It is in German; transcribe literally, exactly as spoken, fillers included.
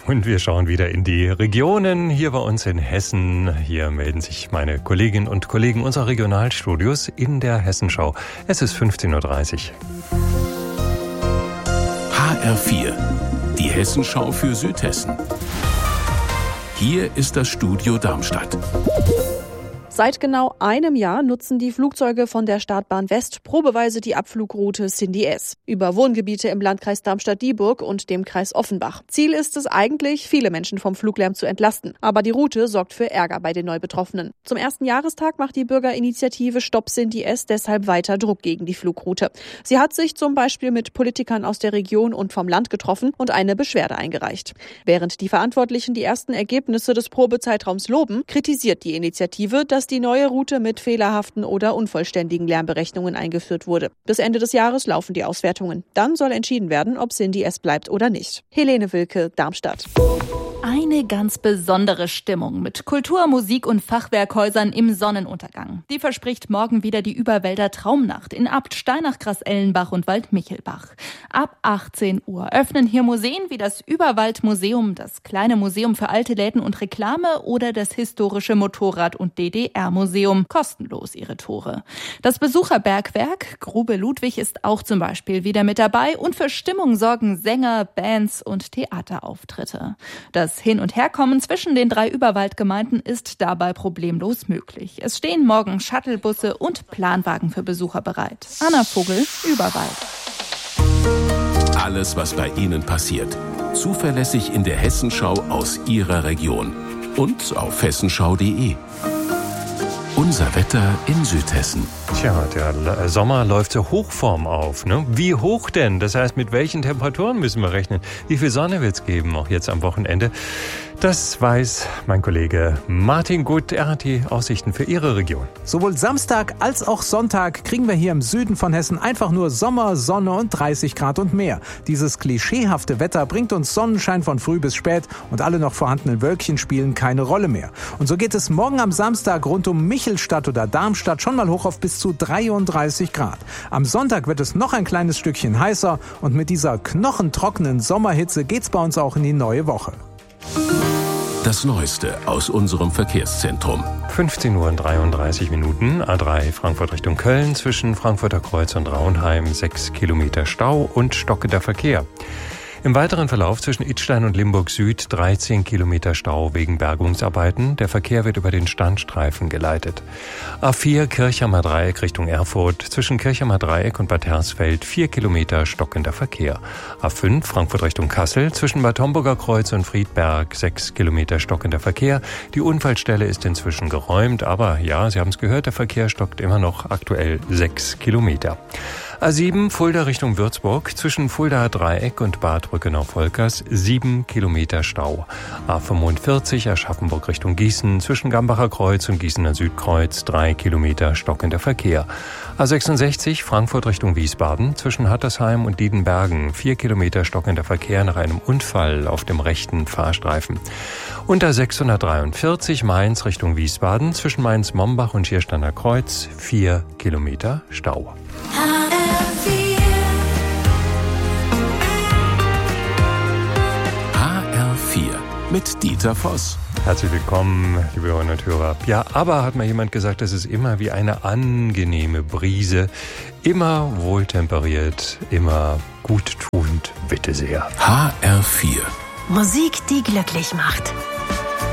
Und wir schauen wieder in die Regionen hier bei uns in Hessen. Hier melden sich meine Kolleginnen und Kollegen unserer Regionalstudios in der Hessenschau. Es ist fünfzehn Uhr dreißig. H R vier, die Hessenschau für Südhessen. Hier ist das Studio Darmstadt. Seit genau einem Jahr nutzen die Flugzeuge von der Startbahn West probeweise die Abflugroute Cindy S. über Wohngebiete im Landkreis Darmstadt-Dieburg und dem Kreis Offenbach. Ziel ist es eigentlich, viele Menschen vom Fluglärm zu entlasten. Aber die Route sorgt für Ärger bei den Neubetroffenen. Zum ersten Jahrestag macht die Bürgerinitiative Stopp Cindy S deshalb weiter Druck gegen die Flugroute. Sie hat sich zum Beispiel mit Politikern aus der Region und vom Land getroffen und eine Beschwerde eingereicht. Während die Verantwortlichen die ersten Ergebnisse des Probezeitraums loben, kritisiert die Initiative, dass die neue Route mit fehlerhaften oder unvollständigen Lärmberechnungen eingeführt wurde. Bis Ende des Jahres laufen die Auswertungen. Dann soll entschieden werden, ob Cindy S bleibt oder nicht. Helene Wilke, Darmstadt. Eine ganz besondere Stimmung mit Kultur, Musik und Fachwerkhäusern im Sonnenuntergang. Die verspricht morgen wieder die Überwälder Traumnacht in Abt, Steinach, Grass-Ellenbach und Waldmichelbach. Ab achtzehn Uhr öffnen hier Museen wie das Überwaldmuseum, das kleine Museum für alte Läden und Reklame oder das historische Motorrad- und D D R-Museum kostenlos ihre Tore. Das Besucherbergwerk Grube Ludwig ist auch zum Beispiel wieder mit dabei und für Stimmung sorgen Sänger, Bands und Theaterauftritte. Das Hin- und Herkommen zwischen den drei Überwaldgemeinden ist dabei problemlos möglich. Es stehen morgen Shuttlebusse und Planwagen für Besucher bereit. Anna Vogel, Überwald. Alles, was bei Ihnen passiert. Zuverlässig in der Hessenschau aus Ihrer Region. Und auf hessenschau punkt de. Unser Wetter in Südhessen. Tja, der Sommer läuft zur Hochform auf, ne? Wie hoch denn? Das heißt, mit welchen Temperaturen müssen wir rechnen? Wie viel Sonne wird es geben, auch jetzt am Wochenende? Das weiß mein Kollege Martin Gut. Er hat die Aussichten für Ihre Region. Sowohl Samstag als auch Sonntag kriegen wir hier im Süden von Hessen einfach nur Sommer, Sonne und dreißig Grad und mehr. Dieses klischeehafte Wetter bringt uns Sonnenschein von früh bis spät und alle noch vorhandenen Wölkchen spielen keine Rolle mehr. Und so geht es morgen am Samstag rund um Michelstadt oder Darmstadt schon mal hoch auf bis zu dreiunddreißig Grad. Am Sonntag wird es noch ein kleines Stückchen heißer und mit dieser knochentrockenen Sommerhitze geht's bei uns auch in die neue Woche. Das Neueste aus unserem Verkehrszentrum. fünfzehn Uhr dreiunddreißig Minuten, A drei Frankfurt Richtung Köln, zwischen Frankfurter Kreuz und Raunheim, sechs Kilometer Stau und stockender Verkehr. Im weiteren Verlauf zwischen Idstein und Limburg Süd dreizehn Kilometer Stau wegen Bergungsarbeiten. Der Verkehr wird über den Standstreifen geleitet. A vier Kirchheimer Dreieck Richtung Erfurt. Zwischen Kirchheimer Dreieck und Bad Hersfeld vier Kilometer stockender Verkehr. A fünf Frankfurt Richtung Kassel. Zwischen Bad Homburger Kreuz und Friedberg sechs Kilometer stockender Verkehr. Die Unfallstelle ist inzwischen geräumt, aber ja, Sie haben es gehört, der Verkehr stockt immer noch aktuell sechs Kilometer. A sieben Fulda Richtung Würzburg, zwischen Fuldaer Dreieck und Bad Rückenau-Volkers sieben Kilometer Stau. A fünfundvierzig Aschaffenburg Richtung Gießen, zwischen Gambacher Kreuz und Gießener Südkreuz drei Kilometer stockender Verkehr. A sechsundsechzig Frankfurt Richtung Wiesbaden, zwischen Hattersheim und Diedenbergen vier Kilometer stockender Verkehr nach einem Unfall auf dem rechten Fahrstreifen. Und A sechshundertdreiundvierzig Mainz Richtung Wiesbaden, zwischen Mainz-Mombach und Schiersteiner Kreuz vier Kilometer Stau. H R vier mit Dieter Voss. Herzlich willkommen, liebe Hörerinnen und Hörer. Ja, aber hat mal jemand gesagt, das ist immer wie eine angenehme Brise. Immer wohltemperiert, immer guttuend, bitte sehr. H R vier. Musik, die glücklich macht.